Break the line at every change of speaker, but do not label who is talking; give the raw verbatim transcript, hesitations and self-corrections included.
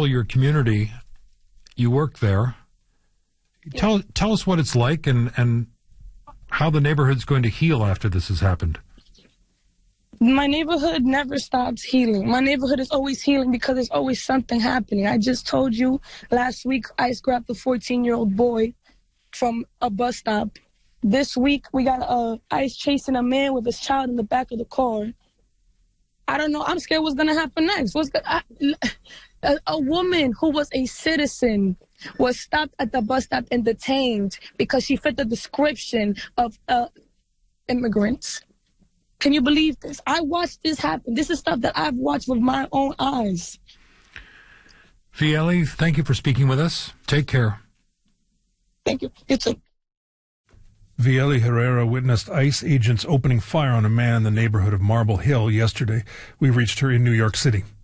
Hill, your community, you work there.
Yes.
Tell tell us what it's like and, and how the neighborhood's going to heal after this has happened.
My neighborhood never stops healing. My neighborhood is always healing because there's always something happening. I just told you last week ICE grabbed a fourteen-year-old boy from a bus stop. This week we got uh, ICE chasing a man with his child in the back of the car. I don't know. I'm scared what's going to happen next. What's gonna, I, a, a woman who was a citizen was stopped at the bus stop and detained because she fit the description of uh, immigrants. Can you believe this? I watched this happen. This is stuff that I've watched with my own eyes.
Viele, thank you for speaking with us. Take care.
Thank you. You too.
Viele Herrera witnessed ICE agents opening fire on a man in the neighborhood of Marble Hill yesterday. We reached her in New York City.